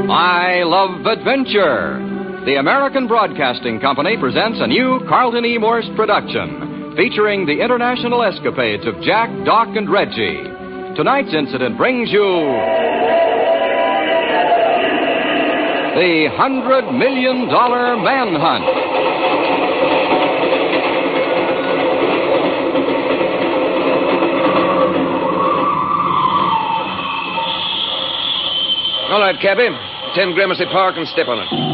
I love adventure. The American Broadcasting Company presents a new Carlton E. Morse production featuring the international escapades of Jack, Doc, and Reggie. Tonight's incident brings you the $100 Million Manhunt. All right, cabby. 10 Gramercy Park and step on it.